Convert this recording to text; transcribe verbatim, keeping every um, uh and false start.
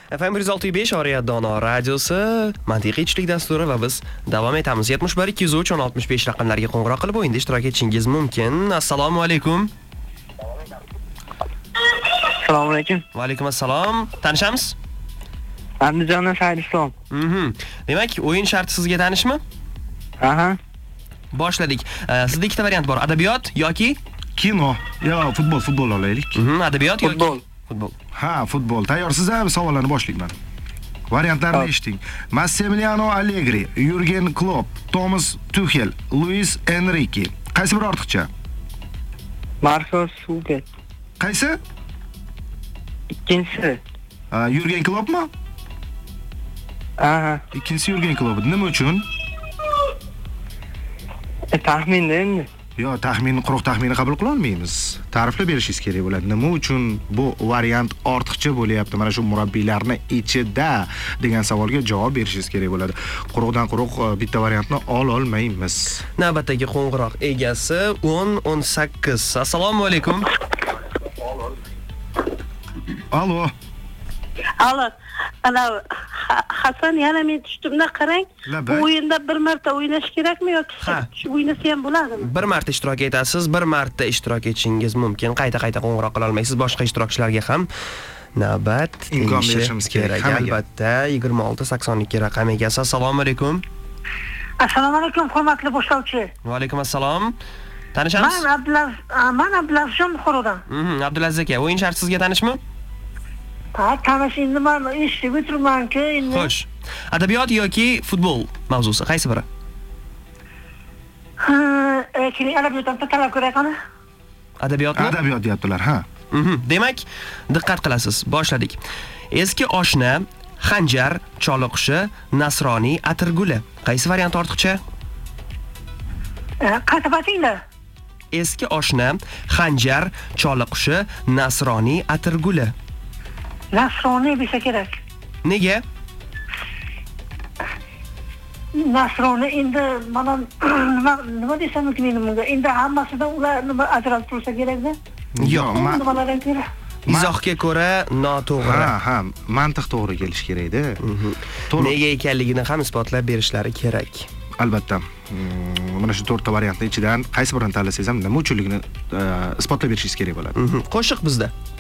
F M bir yuz olti nuqta besh Oriyat Dono radiosi mantiqiy ichlik dasturi va biz davom etamiz. yetmish bir ikki yuz uch o'n oltmish besh raqamlariga qo'ng'iroq qilib o'yinda ishtirok etishingiz mumkin. Assalomu alaykum. Assalomu alaykum. Va alaykum assalom. Tanishamiz? Andijondan Said Islom. Mhm. Demak, o'yin sharti sizga tanishmi? Aha. Boshladik. Sizda ikkita variant bor. Adabiyot yoki kino. Yo, futbol, futbol olaylik. Mhm, adabiyot yoki Futbol. futbol. Ha, futbol. Tayyorsiz-a? Savollarni boshlayman. Variantlarni eshiting. Massimiliano Allegri, Jurgen Klopp, Thomas Tuchel, Luis Enrique. Qaysi biri ortiqcha? Marcos Suker. Qaysi? Ikkinchisi. Jurgen Kloppmi? Aha. Ikkinchisi Jurgen Klopp. Nima uchun? E, taxminda endi. Yo, taxmin, quruq taxminni qabul qila olmaymiz. Ta'riflab berishingiz kerak bo'ladi. Nima uchun bu variant ortiqcha bo'lyapti? Mana shu murabbiylarni ichida degan savolga javob berishingiz kerak bo'ladi. Quruqdan quruq bitta variantni ol olmaymiz. Navbatdagi qo'ng'iroq egasi o'n o'n sakkiz. Assalomu alaykum. Allo. Allo. Ana Hasan yana men tushdimda qarang. Bu o'yinda bir marta o'ynash kerakmi yoki shu o'ynasa ham bo'ladimi? Bir marta ishtirok etasiz, bir marta ishtirok etishingiz mumkin. Qayta-qayta qo'ng'iroq qila olmaysiz. Boshqa ishtirokchilarga ham navbat imkon berishimiz kerak. Albatta, yigirma olti sakson ikki raqam egasi. Assalomu alaykum. Assalomu alaykum, hurmatli boshlovchi. Va alaykum assalom. Tanishamiz? Men Abdulaziz, men Abdulazizjon Buxorodan. Mhm, Abdulaziz aka, o'yin sharti sizga tanishmi? Ha, tanish endi men eshitib o'tirmanki, endi. Xo'sh. Adabiyot yoki futbol mavzusi qaysi biri? Ha, keling, adabiyotdan talab kerakmi? Adabiyotmi? Adabiyot deyaptilar, ha. Mhm. Demak, diqqat qilasiz. Boshladik. Eski oshna, xanjar, choliqushi, nasroniy atirguli. Qaysi variant ortiqcha? Qayta batingda. Eski oshna, xanjar, choliqushi, nasroniy atirguli. Nasroniy bo'lsa kerak. Nega? Nasroniy endi mana nima nima desam ekan bunga? Endi hammasidan ular nima ajratib tursa kerak-da? Yo'q, nimalardan ko'ra? Izohga ko'ra noto'g'ri. Ha, ha, mantiq to'g'ri kelish kerak-da. Nega ekanligini ham isbotlab berishlari kerak. Albatta. Mana shu to'rtta variantning ichidan qaysi birini tanlasangiz ham nima uchunligini isbotlab berishingiz kerak bo'ladi. Qo'shiq bizda.